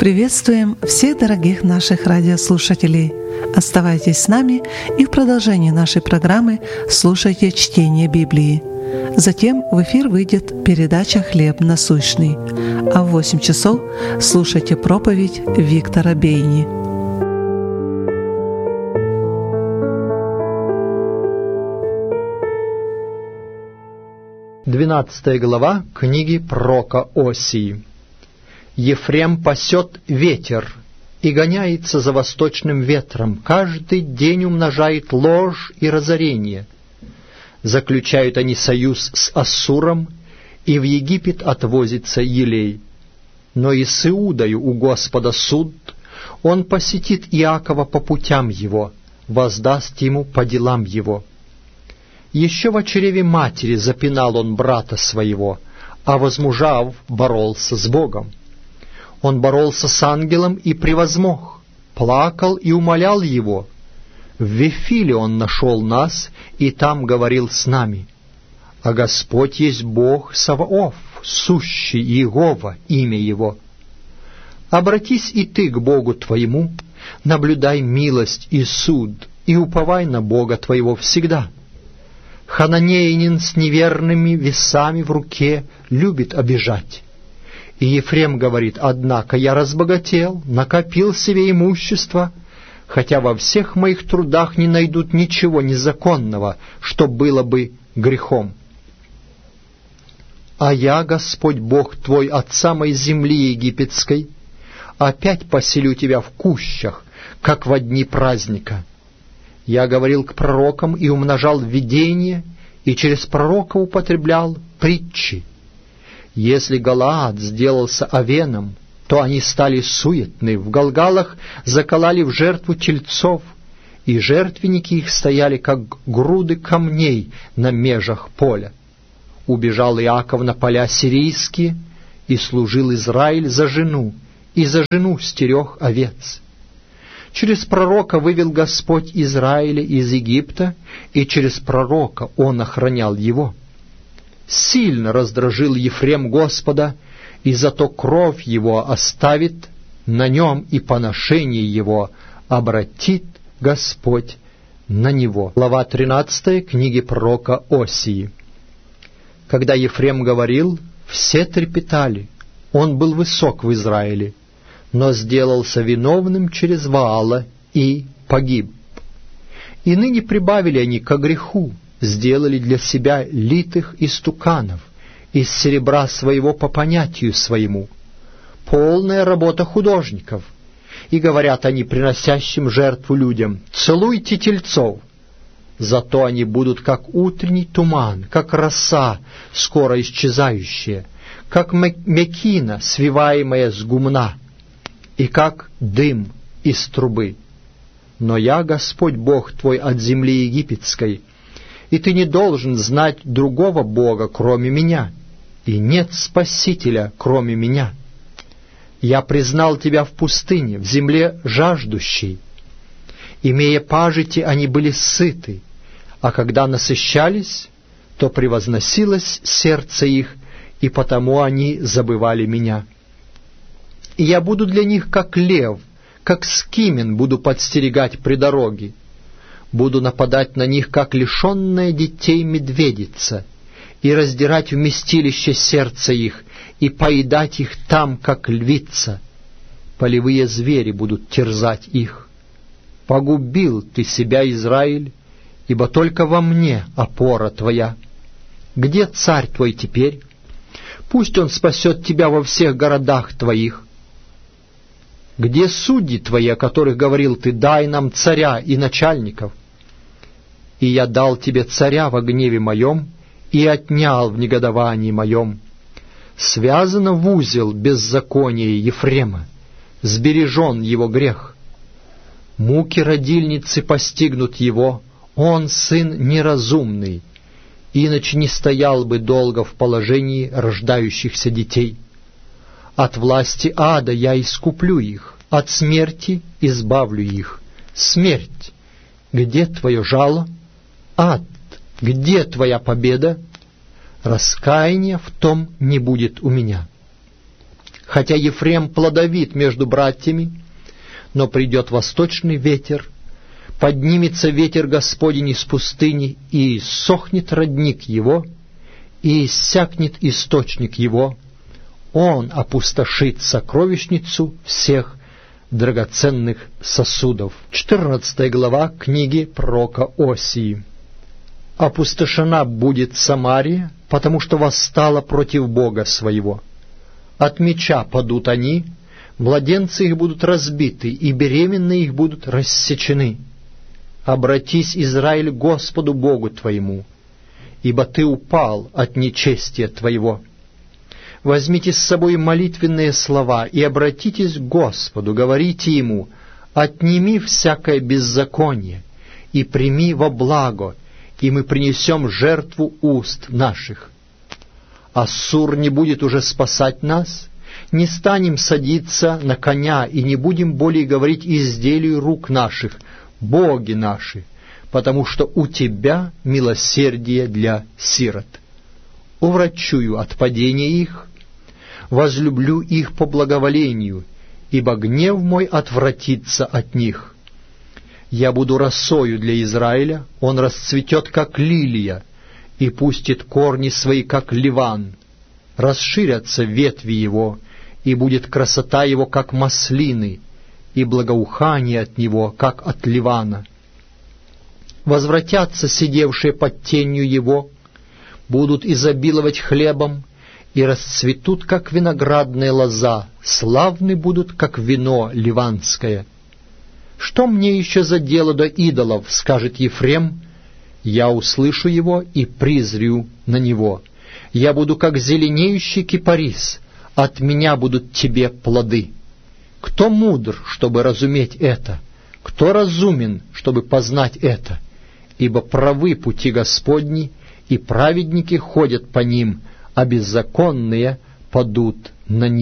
Приветствуем всех дорогих наших радиослушателей. Оставайтесь с нами и в продолжении нашей программы слушайте чтение Библии. Затем в эфир выйдет передача «Хлеб насущный», а в 8 часов слушайте проповедь Виктора Бейни. Двенадцатая глава книги пророка Осии. Ефрем пасет ветер и гоняется за восточным ветром, каждый день умножает ложь и разорение. Заключают они союз с Ассуром, и в Египет отвозится елей. Но и с Иудою у Господа суд, он посетит Иакова по путям его, воздаст ему по делам его. Еще в чреве матери запинал он брата своего, а возмужав, боролся с Богом. Он боролся с ангелом и превозмог, плакал и умолял его. В Вифиле он нашел нас, и там говорил с нами. А Господь есть Бог Саваоф, сущий Иегова, имя Его. Обратись и ты к Богу твоему, наблюдай милость и суд, и уповай на Бога твоего всегда. Хананеянин с неверными весами в руке любит обижать. И Ефрем говорит: «Однако я разбогател, накопил себе имущество, хотя во всех моих трудах не найдут ничего незаконного, что было бы грехом. А я, Господь Бог твой, от самой земли египетской, опять поселю тебя в кущах, как во дни праздника». Я говорил к пророкам и умножал видения, и через пророка употреблял притчи. Если Галаад сделался овеном, то они стали суетны, в Галгалах закололи в жертву тельцов, и жертвенники их стояли, как груды камней на межах поля. Убежал Иаков на поля сирийские, и служил Израиль за жену, и за жену стерег овец. Через пророка вывел Господь Израиля из Египта, и через пророка он охранял его. Сильно раздражил Ефрем Господа, и зато кровь его оставит на нем, и поношение его обратит Господь на него. Глава 13 книги пророка Осии. Когда Ефрем говорил, все трепетали. Он был высок в Израиле, но сделался виновным через Ваала и погиб. И ныне прибавили они ко греху, сделали для себя литых истуканов из серебра своего по понятию своему. Полная работа художников. И говорят они приносящим жертву людям: «Целуйте тельцов». Зато они будут как утренний туман, как роса, скоро исчезающая, как мекина, свиваемая с гумна, и как дым из трубы. Но я, Господь Бог твой, от земли египетской, и ты не должен знать другого Бога, кроме меня, и нет Спасителя, кроме меня. Я признал тебя в пустыне, в земле жаждущей. Имея пажити, они были сыты, а когда насыщались, то превозносилось сердце их, и потому они забывали меня. И я буду для них как лев, как скимен буду подстерегать при дороге. Буду нападать на них, как лишенная детей медведица, и раздирать вместилище сердца их, и поедать их там, как львица. Полевые звери будут терзать их. Погубил ты себя, Израиль, ибо только во мне опора твоя. Где царь твой теперь? Пусть он спасет тебя во всех городах твоих. Где судьи твои, о которых говорил ты: дай нам царя и начальников? И я дал тебе царя во гневе моем и отнял в негодовании моем. Связано в узел беззаконие Ефрема, сбережен его грех. Муки родильницы постигнут его, он сын неразумный, иначе не стоял бы долго в положении рождающихся детей. От власти ада я искуплю их, от смерти избавлю их. Смерть, где твое жало? Ад, где твоя победа? Раскаяния в том не будет у меня. Хотя Ефрем плодовит между братьями, но придет восточный ветер, поднимется ветер Господень из пустыни, и иссохнет родник его, и иссякнет источник его. Он опустошит сокровищницу всех драгоценных сосудов. 14 глава книги пророка Осии. Опустошена будет Самария, потому что восстала против Бога своего. От меча падут они, младенцы их будут разбиты, и беременные их будут рассечены. Обратись, Израиль, к Господу Богу твоему, ибо ты упал от нечестия твоего. Возьмите с собой молитвенные слова и обратитесь к Господу, говорите Ему: отними всякое беззаконие и прими во благо, и мы принесем жертву уст наших. Ассур не будет уже спасать нас, не станем садиться на коня и не будем более говорить изделию рук наших, боги наши, потому что у Тебя милосердие для сирот. Уврачую от падения их, возлюблю их по благоволению, ибо гнев мой отвратится от них. Я буду росою для Израиля, он расцветет, как лилия, и пустит корни свои, как ливан. Расширятся ветви его, и будет красота его, как маслины, и благоухание от него, как от ливана. Возвратятся сидевшие под тенью его, будут изобиловать хлебом, и расцветут, как виноградная лоза, славны будут, как вино ливанское. Что мне еще за дело до идолов, скажет Ефрем? Я услышу его и призрю на него. Я буду, как зеленеющий кипарис, от меня будут тебе плоды. Кто мудр, чтобы разуметь это? Кто разумен, чтобы познать это? Ибо правы пути Господни, и праведники ходят по ним, а беззаконные падут на них.